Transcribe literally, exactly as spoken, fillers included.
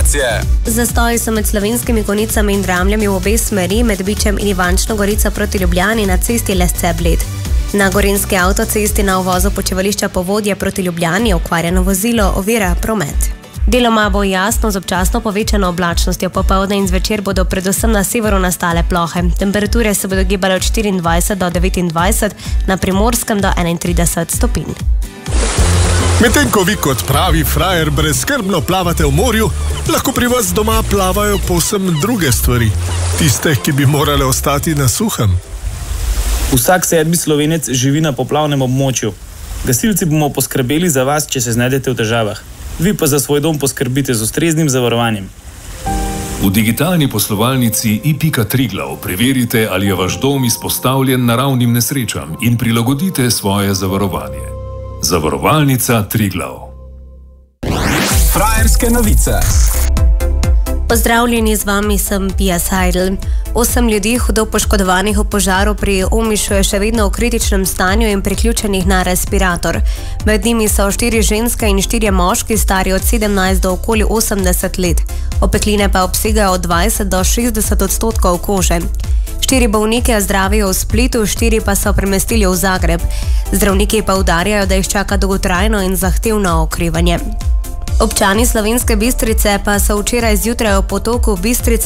informacije. Zastoji so med slovenskimi Konicami in Dramljami v obe smeri, med Bičem in Ivančno Gorico proti Ljubljani na cesti Lesce-Bled. Na gorenjski avtocesti na uvozu počivališča Povodje proti Ljubljani okvarjeno vozilo ovira promet. Deloma bo jasno z občasno povečano oblačnostjo, popoldne in zvečer bodo predvsem na severu nastale plohe. Temperature se bodo gibale od štiriindvajset do devetindvajset, na Primorskem do enaintrideset stopinj. Medtem ko vi kot pravi frajer brezskrbno plavate v morju, lahko pri vas doma plavajo povsem druge stvari. Tiste, ki bi morale ostati na suhem. Vsak sedmi Slovenec živi na poplavnem območju. Gasilci bomo poskrbeli za vas, če se znajdete v težavah. Vi pa za svoj dom poskrbite z ustreznim zavarovanjem. V digitalni poslovalnici i pika Triglav preverite, ali je vaš dom izpostavljen naravnim nesrečam in prilagodite svoje zavarovanje. Zavarovalnica Triglav. Frajerske novice. Pozdravljeni, z vami sem Pia Seidel. Osem ljudi hudo poškodovanih v požaru pri Omišu je še vedno v kritičnem stanju in priključenih na respirator. Med njimi so štiri ženske in štirje moški, stari od sedemnajst do okoli osemdeset let. Opekline pa obsegajo od dvajset do šestdeset odstotkov kože. Štiri bolnike zdravijo v Splitu, štiri pa so premestili v Zagreb. Zdravniki pa poudarjajo, da jih čaka dolgotrajno in zahtevno okrevanje. Občani Slovenske Bistrice pa so včeraj zjutraj v potoku Bistrica